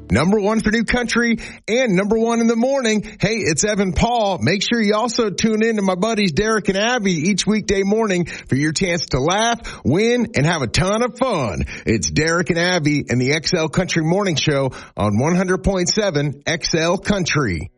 Number one for new country and number one in the morning. Hey, it's Evan Paul. Make sure you also tune in to my buddies Derek and Abby each weekday morning for your chance to laugh, win, and have a ton of fun. It's Derek and Abby and the XL Country Morning Show on 100.7 XL Country.